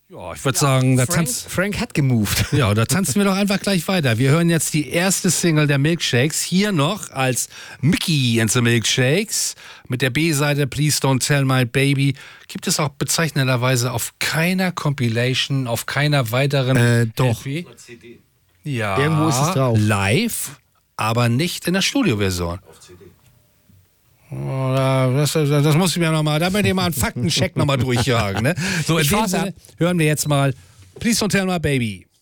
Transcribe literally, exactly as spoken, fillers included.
Ja, ich würde sagen, da Frank, tanzt. Frank hat gemoved. Ja, da tanzen wir doch einfach gleich weiter. Wir hören jetzt die erste Single der Milkshakes. Hier noch als Mickey and the Milkshakes mit der B-Seite Please Don't Tell My Baby. Gibt es auch bezeichnenderweise auf keiner Compilation, auf keiner weiteren Äh, doch. L P? Ja, Irgendwo ist es drauf. Live, aber nicht in der Studioversion. Auf C D. Oh, das, das, das muss ich mir nochmal, da möchte ich mal einen Faktencheck nochmal durchjagen. Ne? So, in Ich dem fahr's Sinne hören wir jetzt mal Please Don't Tell My Baby.